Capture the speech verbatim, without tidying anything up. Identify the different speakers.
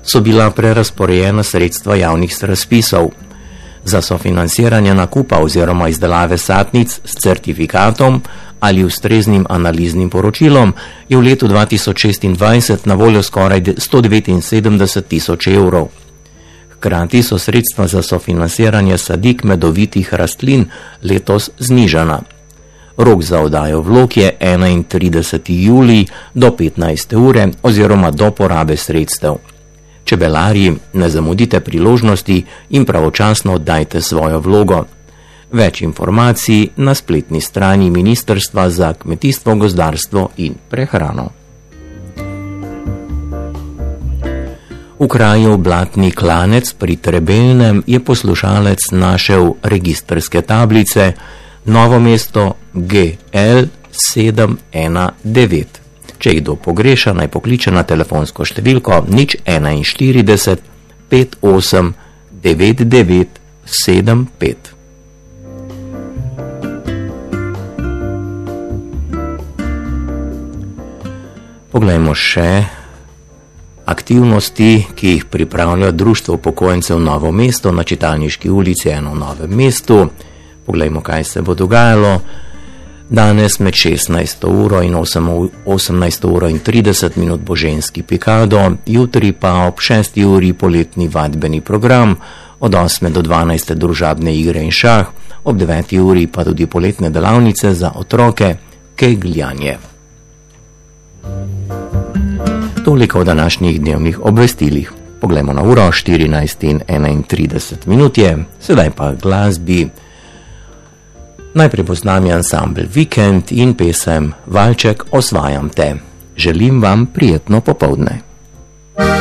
Speaker 1: so bila prerasporejena sredstva javnih razpisov. Za sofinanciranje nakupa oziroma izdelave satnic s certifikatom ali ustreznim analiznim poročilom je v letu dva tisoč šestindvajset na voljo skoraj sto devetinsedemdeset tisoč evrov. Hkrati so sredstva za sofinanciranje sadik medovitih rastlin letos znižana. Rok za oddajo vlog je enaintrideseti julij do petnajste ure oziroma do porabe sredstev. Čebelarji, ne zamudite priložnosti in pravočasno oddajte svojo vlogo. Več informacij na spletni strani Ministrstva za kmetijstvo, gozdarstvo in prehrano. V kraju Blatni Klanec pri Trebelnem je poslušalec našel registrske tablice Novo mesto G L sedem ena devet. Če jih kdo pogreša, naj pokliče na telefonsko številko nič enainštirideset pet osem devet devet sedem pet. Poglejmo še aktivnosti, ki jih pripravlja Društvo upokojencev Novo mesto na Čitalniški ulici ena v Novem mestu. Poglejmo, kaj se bo dogajalo. Danes med šestnajsto uro in osemnajsto uro in trideset minut bo ženski pikado, jutri pa ob šesti uri poletni vadbeni program, od osme do dvanajste družabne igre in šah, ob deveti uri pa tudi poletne delavnice za otroke, kegljanje. Toliko o današnjih dnevnih obvestilih. Poglejmo na uro, štirinajst in enaintrideset minut je, sedaj pa glasbi. Najprej bo z nami ansambel Vikend in pesem Valček, osvajam te. Želim vam prijetno popoldne.